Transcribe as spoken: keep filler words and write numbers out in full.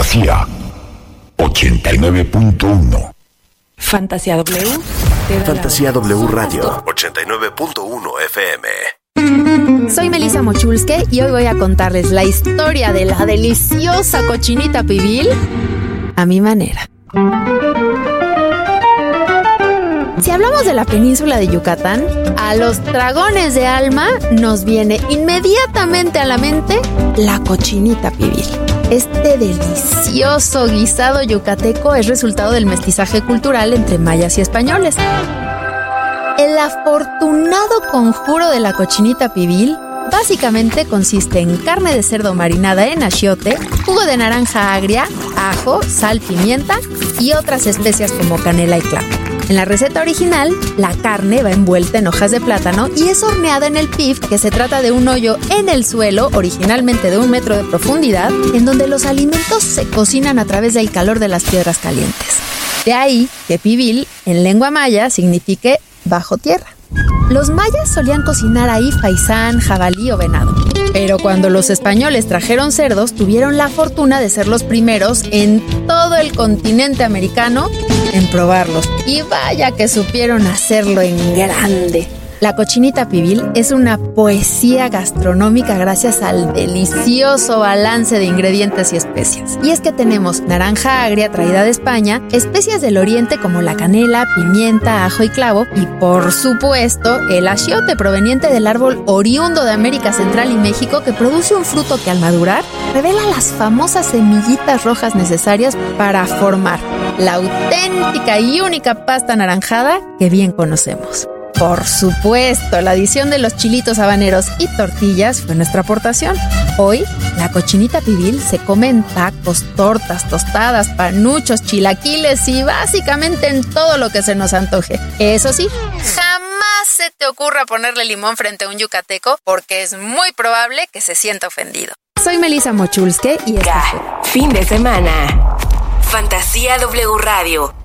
Fantasía ochenta y nueve punto uno. Fantasía W. Fantasía W Radio ochenta y nueve punto uno F M. Soy Melissa Mochulske y hoy voy a contarles la historia de la deliciosa cochinita pibil a mi manera. Si hablamos de la península de Yucatán, a los dragones de alma nos viene inmediatamente a la mente la cochinita pibil. Este delicioso guisado yucateco es resultado del mestizaje cultural entre mayas y españoles. El afortunado conjuro de la cochinita pibil básicamente consiste en carne de cerdo marinada en achiote, jugo de naranja agria, ajo, sal, pimienta y otras especias como canela y clavo. En la receta original, la carne va envuelta en hojas de plátano y es horneada en el pif, que se trata de un hoyo en el suelo, originalmente de un metro de profundidad, en donde los alimentos se cocinan a través del calor de las piedras calientes. De ahí que pibil, en lengua maya, signifique bajo tierra. Los mayas solían cocinar ahí faisán, jabalí o venado. Pero cuando los españoles trajeron cerdos, tuvieron la fortuna de ser los primeros en todo el continente americano en probarlos. Y vaya que supieron hacerlo en grande. La cochinita pibil es una poesía gastronómica gracias al delicioso balance de ingredientes y especias. Y es que tenemos naranja agria traída de España, especias del oriente como la canela, pimienta, ajo y clavo, y por supuesto el achiote proveniente del árbol oriundo de América Central y México, que produce un fruto que al madurar revela las famosas semillitas rojas necesarias para formar la auténtica y única pasta anaranjada que bien conocemos. Por supuesto, la adición de los chilitos habaneros y tortillas fue nuestra aportación. Hoy, la cochinita pibil se come en tacos, tortas, tostadas, panuchos, chilaquiles y básicamente en todo lo que se nos antoje. Eso sí, jamás se te ocurra ponerle limón frente a un yucateco porque es muy probable que se sienta ofendido. Soy Melissa Mochulske y este fue Fin de semana. Fantasía W Radio.